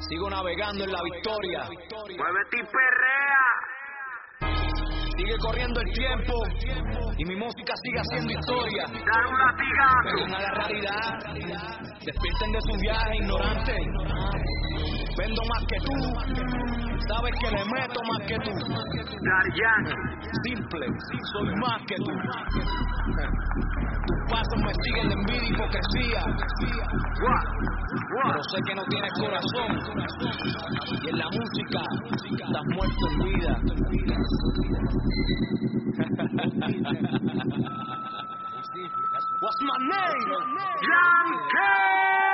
Sigo navegando en la victoria. Muévete y perrea. Sigue corriendo el tiempo y mi música sigue haciendo historia. Dar un latigazo. Vengan a la realidad, despierten de su viaje ignorante. Vendo más que tú, sabes que le meto más que tú. Dar Yankee. Simple, soy más que tú. Tus pasos me siguen de envidia y hipocresía. Pero sé que no tienes corazón. Y en la música estás muerto en vida. What's my name? Yankee.